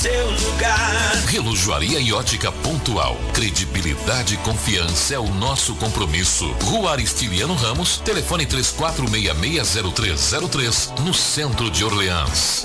seu lugar. Relojoaria e ótica pontual. Credibilidade e confiança é o nosso compromisso. Rua Aristiliano Ramos, telefone 34660303, no centro de Orleans.